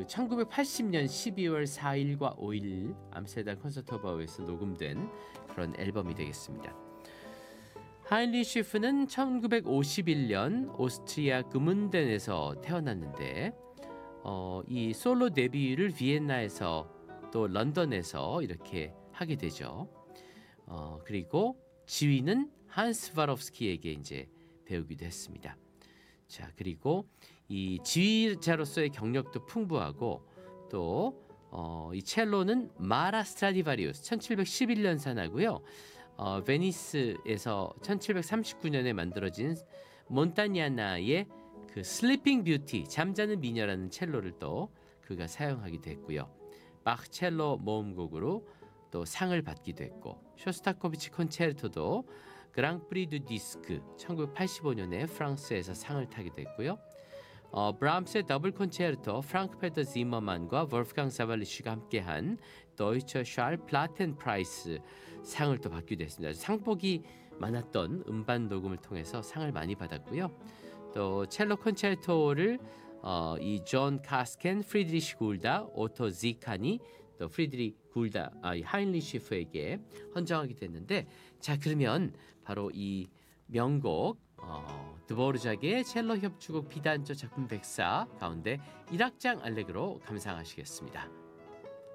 그 1980년 12월 4일과 5일 암스테르담 콘서트하우스에서 녹음된 그런 앨범이 되겠습니다. 하인리 쉬프는 1951년 오스트리아 금운덴에서 태어났는데 이 솔로 데뷔를 비엔나에서 또 런던에서 이렇게 하게 되죠. 그리고 지휘는 한스 바롭스키에게 이제 배우기도 했습니다. 자, 그리고 이 지휘자로서의 경력도 풍부하고 또 이 첼로는 마라 스트라디바리우스 1711년산하고요. 베니스에서 1739년에 만들어진 몬타냐나의 그 슬리핑 뷰티 잠자는 미녀라는 첼로를 또 그가 사용하기도 했고요. 바흐 첼로 모음곡으로 또 상을 받기도 했고 쇼스타코비치 콘체르토도 그랑프리 두 디스크 1985년에 프랑스에서 상을 타기도 했고요. 브람스의 더블 콘체르토 프랑크 페터 지머만과 wolfgang 사발리슈가 함께한 도이처 샬 플라텐 프라이스 상을 또 받기도 했습니다. 상복이 많았던 음반 녹음을 통해서 상을 많이 받았고요. 또 첼로 콘체르토를 이 존 카스켄, 프리드리시 굴다, 오토 지카니, 또 프리드리 굴다, 하인리 쉬프에게 헌정하게 됐는데, 자, 그러면 바로 이 명곡 드보르작의 첼로 협주곡 비단조 작품 104 가운데 1악장 알레그로 감상하시겠습니다.